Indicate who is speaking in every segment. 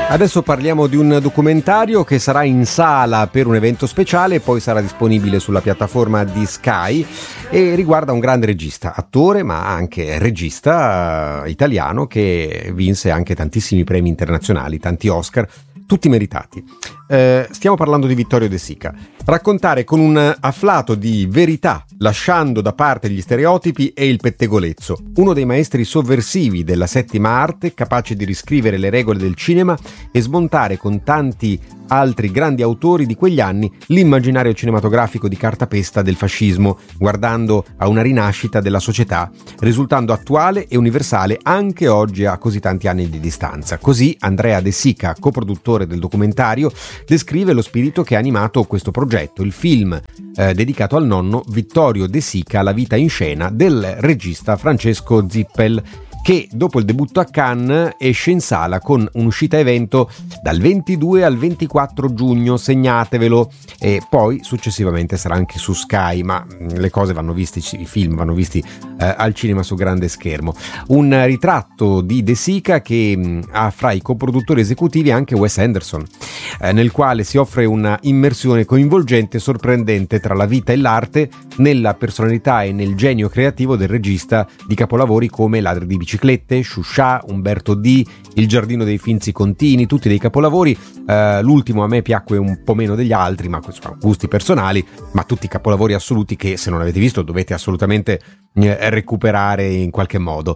Speaker 1: Adesso parliamo di un documentario che sarà in sala per un evento speciale, poi sarà disponibile sulla piattaforma di Sky e riguarda un grande regista, attore ma anche regista italiano che vinse anche tantissimi premi internazionali, tanti Oscar, tutti meritati. Stiamo parlando di Vittorio De Sica. Raccontare con un afflato di verità, lasciando da parte gli stereotipi e il pettegolezzo. Uno dei maestri sovversivi della settima arte, capace di riscrivere le regole del cinema e smontare con tanti altri grandi autori di quegli anni l'immaginario cinematografico di cartapesta del fascismo, guardando a una rinascita della società, risultando attuale e universale anche oggi a così tanti anni di distanza. Così Andrea De Sica, coproduttore del documentario, descrive lo spirito che ha animato questo progetto, il film dedicato al nonno Vittorio De Sica, La vita in scena, del regista Francesco Zippel, che dopo il debutto a Cannes esce in sala con un'uscita evento dal 22 al 24 giugno, segnatevelo, e poi successivamente sarà anche su Sky, ma le cose vanno viste, i film vanno visti al cinema su grande schermo. Un ritratto di De Sica che ha fra i coproduttori esecutivi anche Wes Anderson, nel quale si offre una immersione coinvolgente e sorprendente tra la vita e l'arte, nella personalità e nel genio creativo del regista di capolavori come Ladri di biciclette, Sciuscià, Umberto D, Il giardino dei Finzi Contini, tutti dei capolavori. L'ultimo a me piacque un po' meno degli altri, ma sono gusti personali, ma tutti capolavori assoluti che, se non avete visto, dovete assolutamente recuperare in qualche modo,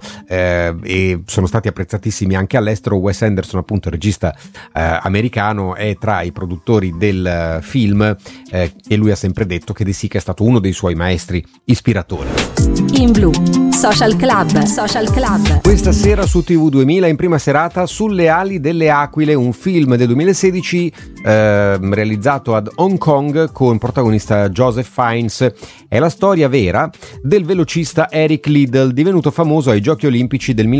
Speaker 1: e sono stati apprezzatissimi anche all'estero. Wes Anderson, appunto, il regista americano, è tra i produttori del film, e lui ha sempre detto che De Sica è stato uno dei suoi maestri ispiratori.
Speaker 2: In Blu, Social Club.
Speaker 1: Questa sera su TV 2000 in prima serata Sulle ali delle aquile, un film del 2016 realizzato ad Hong Kong con protagonista Joseph Fiennes. È la storia vera del velocista Eric Liddell, divenuto famoso ai Giochi Olimpici del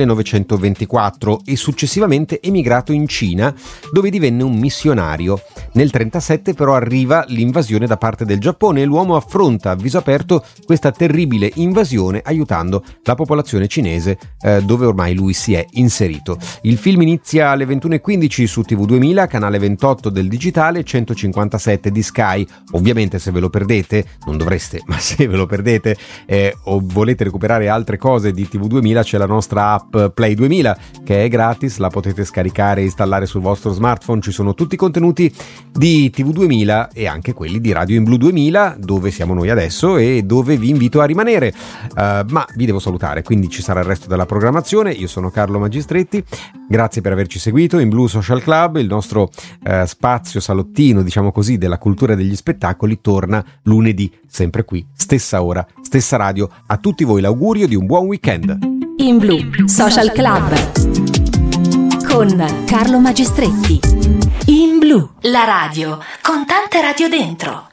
Speaker 1: 1924 e successivamente emigrato in Cina, dove divenne un missionario. Nel 1937 però arriva l'invasione da parte del Giappone e l'uomo affronta a viso aperto questa terribile invasione aiutando la popolazione cinese, dove ormai lui si è inserito. Il film inizia alle 21:15 su TV 2000, canale 28 del digitale, 157 di Sky. Ovviamente, se ve lo perdete, non dovreste, ma se ve lo perdete o volete recuperare altre cose di TV 2000, c'è la nostra app Play 2000 che è gratis, la potete scaricare e installare sul vostro smartphone. Ci sono tutti i contenuti di TV 2000 e anche quelli di Radio in Blu 2000, dove siamo noi adesso e dove vi invito a rimanere, ma vi devo salutare, quindi ci sarà il resto della programmazione. Io sono Carlo Magistretti, grazie per averci seguito. In Blu Social Club, il nostro spazio salottino, diciamo così, della cultura e degli spettacoli, torna lunedì, sempre qui, stessa ora, stessa radio. A tutti voi l'augurio di un buon weekend.
Speaker 2: In Blu Social Club con Carlo Magistretti. In Blu, la radio con tante radio dentro.